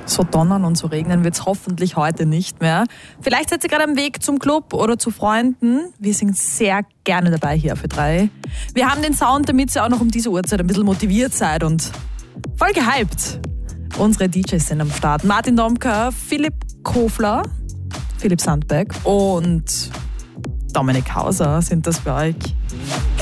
So donnern und so regnen wird es hoffentlich heute nicht mehr. Vielleicht seid ihr gerade am Weg zum Club oder zu Freunden. Wir sind sehr gerne dabei hier auf Ö3. Wir haben den Sound, damit ihr auch noch um diese Uhrzeit ein bisschen motiviert seid und voll gehypt. Unsere DJs sind am Start. Martin Domka, Philipp Kofler, Philipp Sandberg und Dominik Hauser sind das für euch.